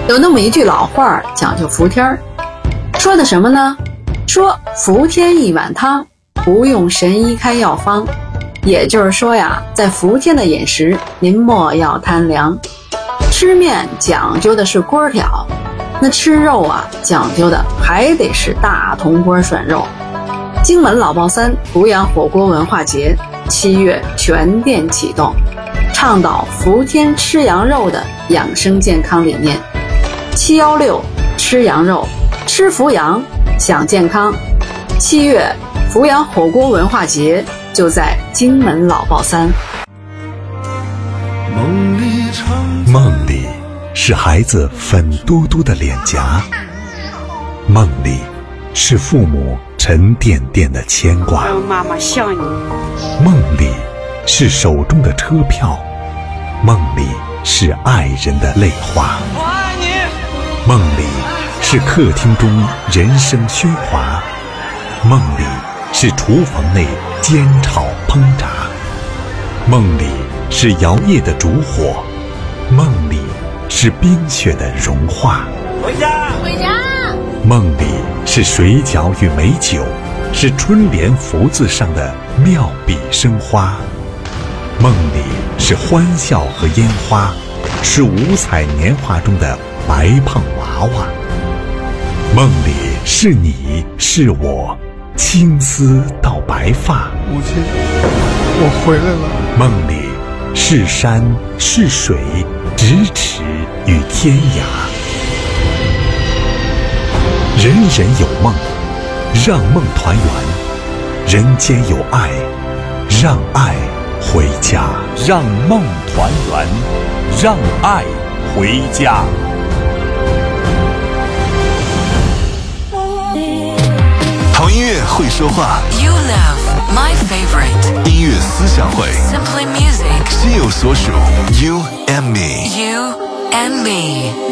有那么一句老话讲究伏天，说的什么呢？说伏天一碗汤，不用神医开药方。也就是说呀，在伏天的饮食，您莫要贪凉。吃面讲究的是锅条，那吃肉啊，讲究的还得是大铜锅涮肉。荆门老爆三阜阳火锅文化节7月全店启动，倡导伏天吃羊肉的养生健康理念。716吃羊肉，吃伏阳，享健康。7月阜阳火锅文化节就在荆门老爆三。 梦里是孩子粉嘟嘟的脸颊，梦里是父母沉甸甸的牵挂， 妈妈想你。 梦里是手中的车票，梦里是爱人的泪花， 我爱你。 梦里是客厅中人声喧哗，梦里是厨房内煎炒烹炸，梦里是摇曳的烛火，梦里是冰雪的融化。 回家， 回家。 梦里是水饺与美酒，是春联福字上的妙笔生花。梦里是欢笑和烟花，是五彩年华中的白胖娃娃。梦里是你是我，青丝到白发。 母亲，我回来了。 梦里是山是水，咫尺与天涯。人人有梦，让梦团圆；人间有爱，让爱回家。 让梦团圆，让爱回家。 好音乐会说话。 You love my favorite. 音乐思想会。 Simply music. 心有所属。You and me. You and me.